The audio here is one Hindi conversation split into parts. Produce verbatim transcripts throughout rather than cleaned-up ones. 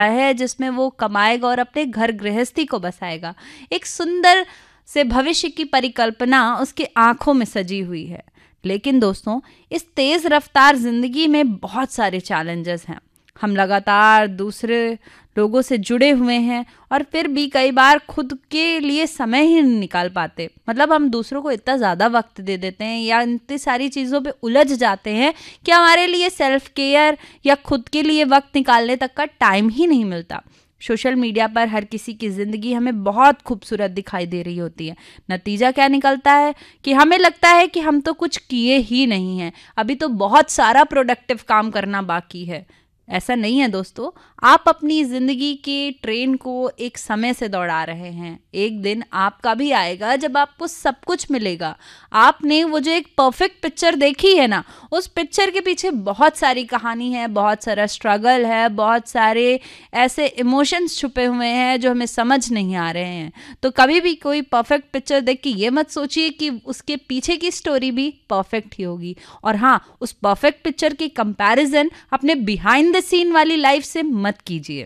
है जिसमें वो कमाएगा और अपने घर गृहस्थी को बसाएगा। एक सुंदर से भविष्य की परिकल्पना उसकी आंखों में सजी हुई है। लेकिन दोस्तों, इस तेज रफ्तार जिंदगी में बहुत सारे चैलेंजेस हैं। हम लगातार दूसरे लोगों से जुड़े हुए हैं और फिर भी कई बार खुद के लिए समय ही नहीं निकाल पाते। मतलब हम दूसरों को इतना ज़्यादा वक्त दे देते हैं या इतनी सारी चीज़ों पे उलझ जाते हैं कि हमारे लिए सेल्फ केयर या खुद के लिए वक्त निकालने तक का टाइम ही नहीं मिलता। सोशल मीडिया पर हर किसी की ज़िंदगी हमें बहुत खूबसूरत दिखाई दे रही होती है। नतीजा क्या निकलता है कि हमें लगता है कि हम तो कुछ किए ही नहीं हैं, अभी तो बहुत सारा प्रोडक्टिव काम करना बाकी है। ऐसा नहीं है दोस्तों, आप अपनी ज़िंदगी के ट्रेन को एक समय से दौड़ा रहे हैं। एक दिन आपका भी आएगा जब आपको सब कुछ मिलेगा। आपने वो जो एक परफेक्ट पिक्चर देखी है ना, उस पिक्चर के पीछे बहुत सारी कहानी है, बहुत सारा स्ट्रगल है, बहुत सारे ऐसे इमोशंस छुपे हुए हैं जो हमें समझ नहीं आ रहे हैं। तो कभी भी कोई परफेक्ट पिक्चर देख के ये मत सोचिए कि उसके पीछे की स्टोरी भी परफेक्ट ही होगी। और हाँ, उस परफेक्ट पिक्चर की कंपैरिजन अपने बिहाइंड द सीन वाली लाइफ से मत कीजिए।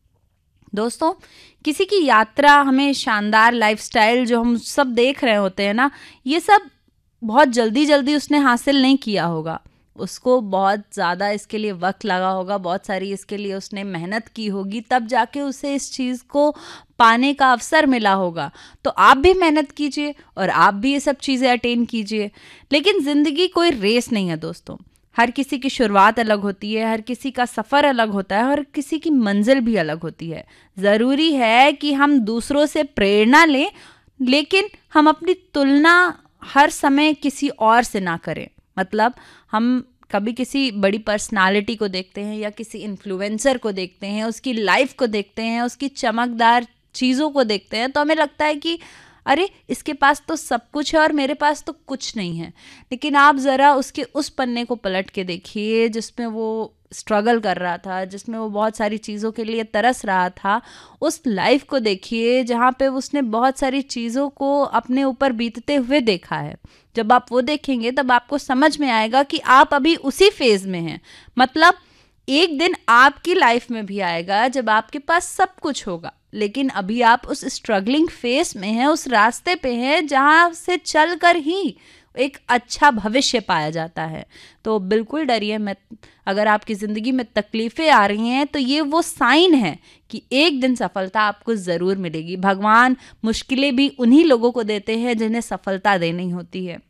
दोस्तों, किसी की यात्रा हमें शानदार लाइफस्टाइल जो हम सब देख रहे होते हैं ना, ये सब बहुत जल्दी जल्दी उसने हासिल नहीं किया होगा। उसको बहुत ज़्यादा इसके लिए वक्त लगा होगा, बहुत सारी इसके लिए उसने मेहनत की होगी, तब जाके उसे इस चीज़ को पाने का अवसर मिला होगा। तो आप भी मेहनत कीजिए और आप भी ये सब चीज़ें अटेन कीजिए। लेकिन ज़िंदगी कोई रेस नहीं है दोस्तों। हर किसी की शुरुआत अलग होती है, हर किसी का सफ़र अलग होता है, हर किसी की मंजिल भी अलग होती है। ज़रूरी है कि हम दूसरों से प्रेरणा लें, लेकिन हम अपनी तुलना हर समय किसी और से ना करें। मतलब हम कभी किसी बड़ी पर्सनालिटी को देखते हैं या किसी इन्फ्लुएंसर को देखते हैं, उसकी लाइफ को देखते हैं, उसकी चमकदार चीज़ों को देखते हैं, तो हमें लगता है कि अरे इसके पास तो सब कुछ है और मेरे पास तो कुछ नहीं है। लेकिन आप ज़रा उसके उस पन्ने को पलट के देखिए जिसमें वो स्ट्रगल कर रहा था, जिसमें वो बहुत सारी चीज़ों के लिए तरस रहा था। उस लाइफ को देखिए जहाँ पे उसने बहुत सारी चीज़ों को अपने ऊपर बीतते हुए देखा है। जब आप वो देखेंगे तब आपको समझ में आएगा कि आप अभी उसी फेज़ में हैं। मतलब एक दिन आपकी लाइफ में भी आएगा जब आपके पास सब कुछ होगा, लेकिन अभी आप उस स्ट्रगलिंग फेस में हैं, उस रास्ते पे हैं जहाँ से चलकर ही एक अच्छा भविष्य पाया जाता है। तो बिल्कुल डरिए मत। अगर आपकी ज़िंदगी में तकलीफ़ें आ रही हैं तो ये वो साइन है कि एक दिन सफलता आपको ज़रूर मिलेगी। भगवान मुश्किलें भी उन्हीं लोगों को देते हैं जिन्हें सफलता देनी होती है।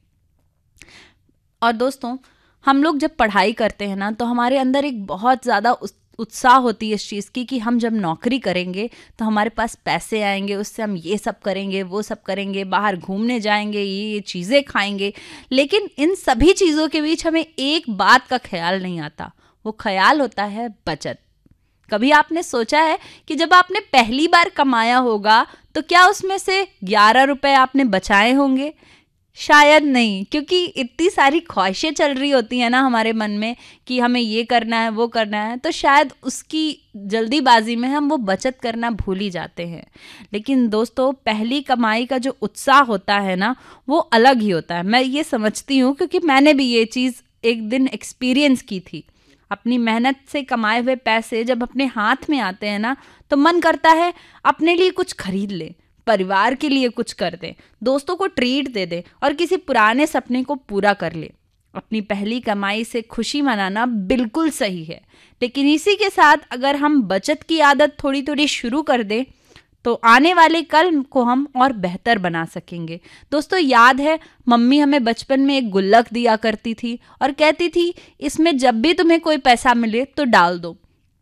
और दोस्तों, हम लोग जब पढ़ाई करते हैं ना, तो हमारे अंदर एक बहुत ज़्यादा उत्साह होती है इस चीज़ की कि हम जब नौकरी करेंगे तो हमारे पास पैसे आएंगे, उससे हम ये सब करेंगे, वो सब करेंगे, बाहर घूमने जाएंगे, ये ये चीज़ें खाएंगे। लेकिन इन सभी चीज़ों के बीच हमें एक बात का ख्याल नहीं आता। वो ख्याल होता है बचत। कभी आपने सोचा है कि जब आपने पहली बार कमाया होगा तो क्या उसमें से ग्यारह रुपए आपने बचाए होंगे? शायद नहीं, क्योंकि इतनी सारी ख्वाहिशें चल रही होती हैं ना हमारे मन में कि हमें ये करना है, वो करना है, तो शायद उसकी जल्दीबाजी में हम वो बचत करना भूल ही जाते हैं। लेकिन दोस्तों, पहली कमाई का जो उत्साह होता है ना, वो अलग ही होता है। मैं ये समझती हूँ क्योंकि मैंने भी ये चीज़ एक दिन एक्सपीरियंस की थी। अपनी मेहनत से कमाए हुए पैसे जब अपने हाथ में आते हैं ना, तो मन करता है अपने लिए कुछ खरीद ले, परिवार के लिए कुछ कर दे, दोस्तों को ट्रीट दे दे और किसी पुराने सपने को पूरा कर ले। अपनी पहली कमाई से खुशी मनाना बिल्कुल सही है, लेकिन इसी के साथ अगर हम बचत की आदत थोड़ी थोड़ी शुरू कर दें तो आने वाले कल को हम और बेहतर बना सकेंगे। दोस्तों, याद है मम्मी हमें बचपन में एक गुल्लक दिया करती थी और कहती थी इसमें जब भी तुम्हें कोई पैसा मिले तो डाल दो।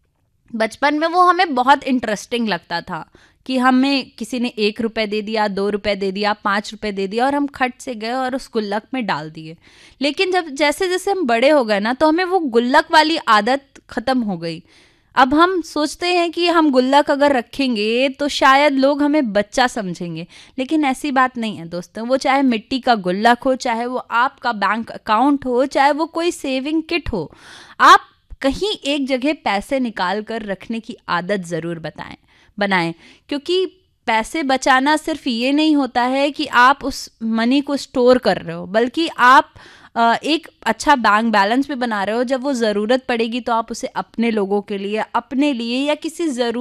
बचपन में वो हमें बहुत इंटरेस्टिंग लगता था कि हमें किसी ने एक रुपए दे दिया, दो रुपए दे दिया, पाँच रुपए दे दिया और हम खट से गए और उस गुल्लक में डाल दिए। लेकिन जब जैसे जैसे हम बड़े हो गए ना, तो हमें वो गुल्लक वाली आदत ख़त्म हो गई। अब हम सोचते हैं कि हम गुल्लक अगर रखेंगे तो शायद लोग हमें बच्चा समझेंगे, लेकिन ऐसी बात नहीं है दोस्तों। वो चाहे मिट्टी का गुल्लक हो, चाहे वो आपका बैंक अकाउंट हो, चाहे वो कोई सेविंग किट हो, आप कहीं एक जगह पैसे निकाल कर रखने की आदत ज़रूर बताएं बनाएं क्योंकि पैसे बचाना सिर्फ ये नहीं होता है कि आप उस मनी को स्टोर कर रहे हो, बल्कि आप एक अच्छा बैंक बैलेंस भी बना रहे हो। जब वो ज़रूरत पड़ेगी तो आप उसे अपने लोगों के लिए, अपने लिए या किसी ज़रूर